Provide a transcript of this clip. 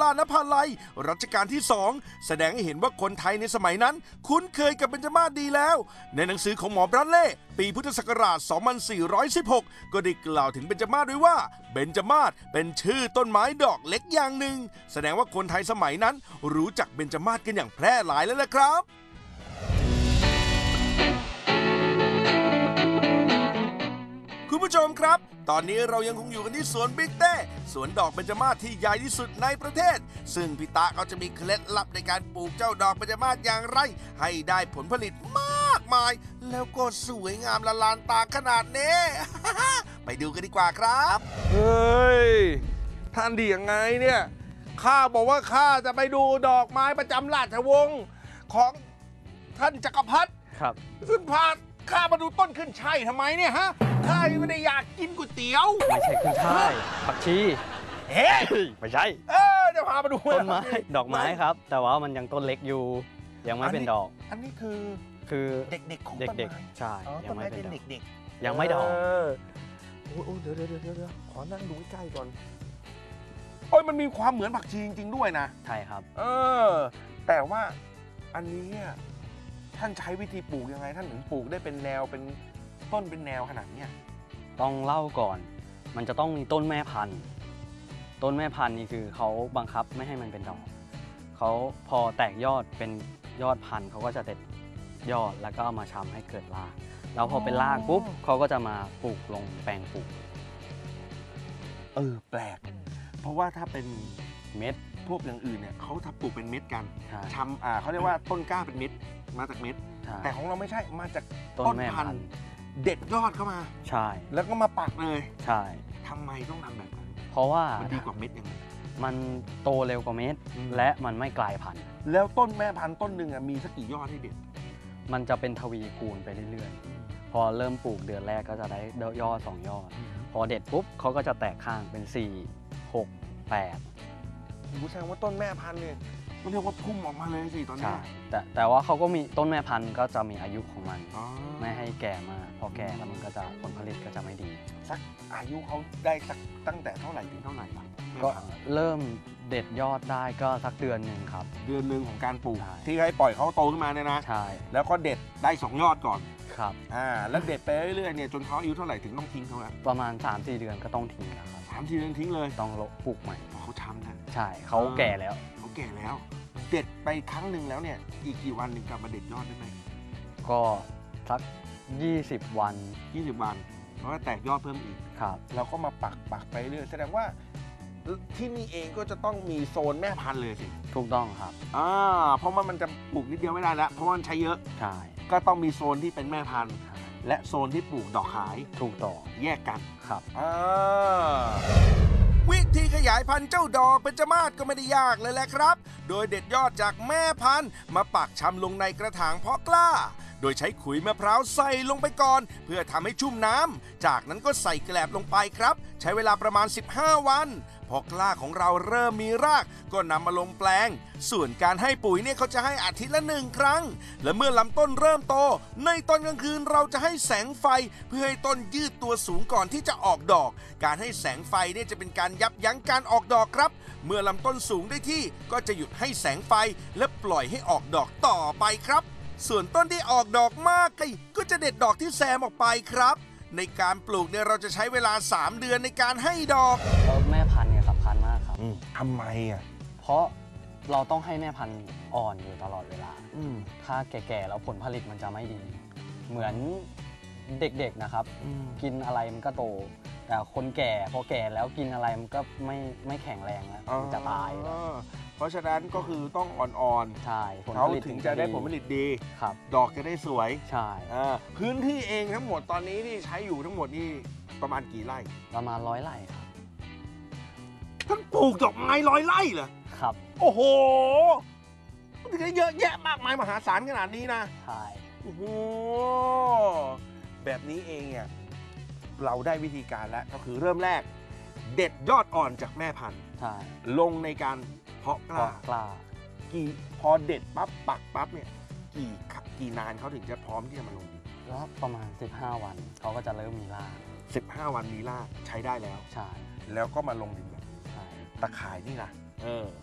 ลานภาลัยรัชกาลที่2แสดงให้เห็นว่าคนไทยในสมัยนั้นคุ้นเคยกับเบญจมาศดีแล้วในหนังสือของหมอบรันเล่ปีพุทธศักราช 2416 ก็ได้กล่าวถึงเบญจมาศไว้ว่าเบญจมาศเป็นชื่อต้นไม้ดอกเล็กอย่างหนึ่งแสดงว่าคนไทยสมัยนั้นรู้จักเบญจมาศกันอย่างแพร่หลายแล้วล่ะครับคุณผู้ชมครับตอนนี้เรายังคงอยู่กันที่สวนบิ๊กเต้สวนดอกเบญจมาศที่ใหญ่ที่สุดในประเทศซึ่งพี่ตาเขาจะมีเคล็ดลับในการปลูกเจ้าดอกเบญจมาศอย่างไรให้ได้ผลผลิตมากมายแล้วก็สวยงามละลานตาขนาดนี้ ไปดูกันดีกว่าครับเฮ้ยท่านดียังไงเนี่ยข้าบอกว่าข้าจะไปดูดอกไม้ประจำราชวงศ์ของท่านจักรพรรดิครับซึ่งพาข้ามาดูต้นขึ้นช่ายทำไมเนี่ยฮะข้าไม่ได้อยากกินก๋วยเตี๋ยวไม่ใช่ขึ้นช่ายผักชีเฮ้ยไม่ใช่จะพามาดูต้นไม้ดอกไม้ครับแต่ว่ามันยังต้นเล็กอยู่ยังไม่เป็นดอกอันนี้คือเด็กๆของต้นไม้ใช่ยังไม่เป็นเด็กยังไม่ดอกโอ้เดี๋ยวขอนั่งดูใกล้ก่อนโอ้ยมันมีความเหมือนผักชีจริงๆด้วยนะใช่ครับแต่ว่าอันนี้ท่านใช้วิธีปลูกยังไงท่านถึงปลูกได้เป็นแนวเป็นต้นเป็นแนวขนาดนี้ต้องเล่าก่อนมันจะต้องมีต้นแม่พันธุ์ต้นแม่พันธุ์นี่คือเขาบังคับไม่ให้มันเป็นดอกเขาพอแตกยอดเป็นยอดพันธุ์เขาก็จะเด็ดยอดแล้วก็เอามาชำให้เกิดรากแล้วพอเป็นรากปุ๊บเขาก็จะมาปลูกลงแปลงปลูกแปลกเพราะว่าถ้าเป็นเม็ดพวกอย่างอื่นเนี่ยเขาทำปลูกเป็นเม็ดกันชำเขาเรียกว่าต้นกล้าเป็นเม็ดมาจากเม็ดแต่ของเราไม่ใช่มาจากต้นพันธุ์เด็ดยอดเข้ามาใช่แล้วก็มาปักเลยใช่ทำไมต้องทำแบบนั้นเพราะว่ามันดีกว่าเม็ดยังไงมันโตเร็วกว่าเม็ดและมันไม่กลายพันธุ์แล้วต้นแม่พันธุ์ต้นหนึ่งมีสักกี่ยอดให้เด็ดมันจะเป็นทวีคูณไปเรื่อยๆพอเริ่มปลูกเดือนแรกก็จะได้ยอด2 ยอดพอเด็ดปุ๊บเขาก็จะแตกข้างเป็น4 6 8 แสดงว่าต้นแม่พันธุ์เนี่ยก็เรียกว่าพุ่มออกมาเลยสิตอนนี้แต่ว่าเขาก็มีต้นแม่พันธุ์ก็จะมีอายุของมันไม่ให้แก่มากพอแก่แล้วมันก็จะผลผลิตก็จะไม่ดีสักอายุเขาได้สักตั้งแต่เท่าไหร่ถึงเท่าไหร่ครับก็เริ่มเด็ดยอดได้ก็สักเดือนหนึ่งครับเดือนหนึ่งของการปลูกที่ให้ปล่อยเขาโตขึ้นมาเนี่ยนะใช่แล้วก็เด็ดได้2 ยอดก่อนครับแล้วเด็ดไปเรื่อยๆเนี่ยจนเขาอายุเท่าไหร่ถึงต้องทิ้งเขาแล้วประมาณ 3-4 เดือนก็ต้องทิ้งแล้วครับ 3-4 เดือนทิ้งเลยต้องปลูกใหม่เขาช้ำนะใช่เขาแก่แล้วเด็ดไปครั้งหนึ่งแล้วเนี่ยอีกกี่วันหนึ่งกลับมาเด็ดยอดได้ไหมก็สัก20 วันเพราะว่าแตกยอดเพิ่มอีกครับแล้วก็มาปักไปเรื่อยแสดงว่าที่นี่เองก็จะต้องมีโซนแม่พันธุ์เลยสิถูกต้องครับเพราะว่ามันจะปลูกนิดเดียวไม่ได้แล้วเพราะมันใช้เยอะใช่ก็ต้องมีโซนที่เป็นแม่พันธุ์และโซนที่ปลูกดอกขายถูกต้องแยกกันครับวิธีขยายพันธุ์เจ้าดอกเบญจมาศก็ไม่ได้ยากเลยแหละครับโดยเด็ดยอดจากแม่พันธุ์มาปักชำลงในกระถางเพาะกล้าโดยใช้ขุยมะพร้าวใส่ลงไปก่อนเพื่อทำให้ชุ่มน้ำจากนั้นก็ใส่แกลบลงไปครับใช้เวลาประมาณ15 วันพอกล้าของเราเริ่มมีรากก็นำมาลงแปลงส่วนการให้ปุ๋ยเนี่ยเขาจะให้อาทิตย์ละ1 ครั้งและเมื่อลำต้นเริ่มโตในตอนกลางคืนเราจะให้แสงไฟเพื่อให้ต้นยืดตัวสูงก่อนที่จะออกดอกการให้แสงไฟเนี่ยจะเป็นการยับยั้งการออกดอกครับเมื่อลำต้นสูงได้ที่ก็จะหยุดให้แสงไฟและปล่อยให้ออกดอกต่อไปครับส่วนต้นที่ออกดอกมากก็จะเด็ดดอกที่แซมออกไปครับในการปลูกเนี่ยเราจะใช้เวลา3 เดือนในการให้ดอกแม่พันธุ์เนี่ยสำคัญมากครับทำไมเพราะเราต้องให้แม่พันธุ์อ่อนอยู่ตลอดเวลาถ้าแก่ๆแล้วผลผลิตมันจะไม่ดีเหมือนเด็กๆนะครับกินอะไรมันก็โตแต่คนแก่พอแก่แล้วกินอะไรมันก็ไม่แข็งแรงแล้วมันจะตายเพราะฉะนั้นก็คือต้องอ่อนๆใช่เขาถึงจะได้ผลผลิตดีครับดอกจะได้สวยใช่พื้นที่เองทั้งหมดตอนนี้ที่ใช้อยู่ทั้งหมดนี่ประมาณกี่ไร่ประมาณ100 ไร่ครับท่านปลูกดอกไม้100 ไร่เหรอครับโอ้โหมันถึงได้เยอะแยะมากมายมหาศาลขนาดนี้นะใช่โอ้โหแบบนี้เองเนี่ยเราได้วิธีการแล้วก็คือเริ่มแรกเด็ดยอดอ่อนจากแม่พันธุ์ลงในการเพาะกล้าพอเด็ดปั๊บปักปั๊บเนี่ยกี่นานเขาถึงจะพร้อมที่จะมาลงดินแล้วประมาณ15 วันเขาก็จะเริ่มมีราก 15 วันมีรากใช้ได้แล้วใช่แล้วก็มาลงดินตะข่ายนี่นะ